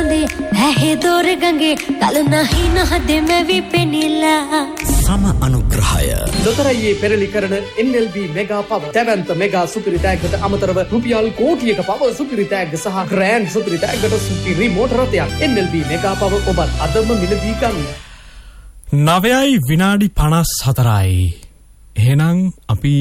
හඳේ ඇහි දොර ගඟේ කල නැහි නහදේ මැවි පෙනිලා සම අනුග්‍රහය ලොතරැයියේ පෙරලි කරන NLB මෙගා පව දැවැන්ත මෙගා සුපිරි තෑග්ගට අමතරව රුපියල් කෝටියක පව සුපිරි තෑග්ග සහ ග්‍රෑන්ඩ් සුපිරි තෑග්ගට සුපිරි මෝටර රථයක් NLB මෙගා පව ඔබත් අදම මිලදී ගන්න 9:54යි එහෙනම් අපි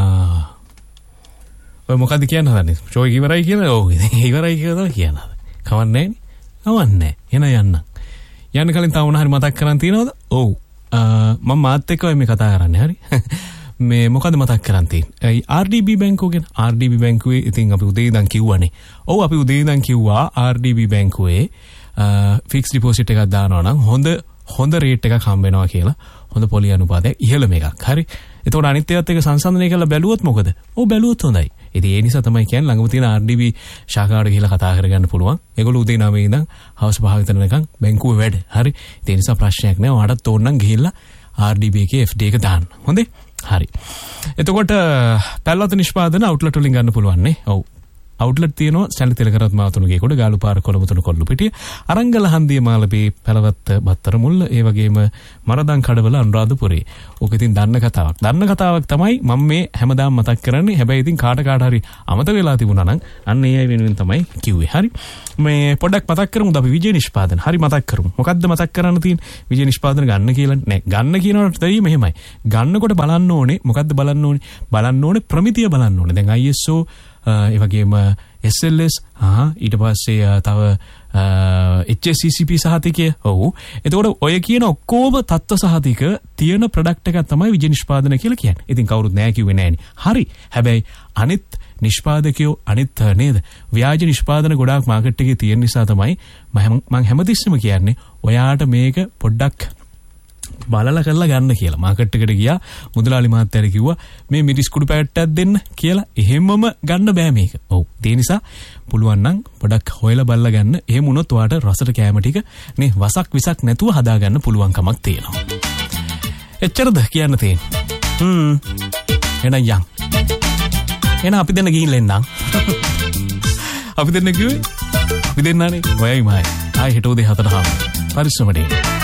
ඔය මොකද්ද කියන්න හදන්නේ ෂෝ එක ඉවරයි කියලා ඔව් ඉවරයි කියලා කියනවා කවන්නේ නෑ එන යන්න කලින් තව මොනවා හරි මතක් කරන් තියනවද ඔව් මම මාත් එක්ක මේ කතා කරන්නේ හරි මේ මොකද්ද මතක් කරන් තියෙන්නේ RDB බැංකුව ගැන RDB බැංකුවේ ඉතින් අපි උදේ ඉඳන් කිව්වනේ ඔව් අපි උදේ ඉඳන් කිව්වා RDB බැංකුවේ ෆික්ස් ඩිපොසිට් එකක් දානවා නම් හොඳ රේට් එකක් හම්බ වෙනවා කියලා හොඳ පොලි අනුපාතයක් ඉහළම එකක් හරි එතකොට අනිත් ඒවාත් එක සංසන්දනය කරලා බැලුවොත් මොකද ඔව් බැලුවොත් හොඳයි ඉතින් ඒ නිසා තමයි කියන්නේ ළඟම තියෙන RDB ශාඛාවට ගිහලා කතා කරගන්න පුළුවන් ඒගොල්ලෝ උදේ 9 ඉඳන් හවස 5 විතර වෙනකන් බැංකුවේ වැඩ හරි ඒ නිසා ප්‍රශ්නයක් නෑ ඔයාලට ඕන නම් ගිහිල්ලා RDB එකේ FD එක දාන්න හොඳේ හරි එතකොට පැල්ලත නිෂ්පාදන අවුට්ලට් වලින් ගන්න පුළුවන් නේ ඔව් අවුට්ලට් තියෙනවා සැලි තෙලකරත් මාතුණුගේ කොට ගාලුපාර කොළඹතුණු කොල්ලුපිටිය අරංගල හන්දිය මාළපේ පැලවත්ත බත්තර මුල්ල ඒ වගේම මරදන් කඩවල අනුරාධපුරේ ඕක ඉතින් දන්න කතාවක් තමයි මම මේ හැමදාම මතක් කරන්නේ හැබැයි ඉතින් කාට හරි අමතක වෙලා තිබුණා නම් අන්න ඒ අය වෙනුවෙන් තමයි කිව්වේ හරි මේ පොඩ්ඩක් මතක් කරමුද අපි විජේ නිෂ්පාදන හරි මතක් කරමු මොකද්ද මතක් කරන්න තියෙන්නේ විජේ නිෂ්පාදන ගන්න කියලා නෑ ගන්න කියනකොට තේරෙයි මෙහෙමයි ගන්නකොට බලන්න ඕනේ මොකද්ද බලන්න ඕනේ ප්‍රමිතිය බලන්න ඕනේ දැන් ISO ඒ වගේම SLS ඊට පස්සේ තව HACCP සහතිකය ඔව් එතකොට ඔය කියන ඔක්කොම තත්ත්ව සහතික තියෙන ප්‍රොඩක්ට් එකක් තමයි විජය නිෂ්පාදන කියලා කියන්නේ. ඉතින් කවුරුත් නෑ කිව්වේ නෑනේ. හරි. හැබැයි අනිත් නිෂ්පාදකයෝ අනිත් නේද? ව්‍යාජ නිෂ්පාදන ගොඩාක් මාකට් එකේ තියෙන නිසා තමයි මම හැමතිස්සෙම කියන්නේ ඔයාට මේක පොඩ්ඩක් බලලා කරලා ගන්න කියලා. මාකට් එකට ගියා මුදලාලි මහත්තයාට කිව්වා මේ මිරිස් කුඩු පැකට්ටයක් දෙන්න කියලා. එහෙමම ගන්න බෑ මේක. ඔව්. ඒ නිසා පුළුවන් නම් පොඩක් හොයලා බලලා ගන්න. එහෙම වුණොත් ඔයාට රසට කැම ටික නේ වසක් විසක් නැතුව හදා ගන්න පුළුවන් කමක් තියෙනවා. එච්චරද කියන්න තියෙන්නේ. එන අපි දෙන්න ගිහින් එන්නම්. අපි දෙන්න කිව්වේ අපි දෙන්නානේ. ඔයයි මයි. ආයි හෙට උදේ 4:00 පරිස්සමට.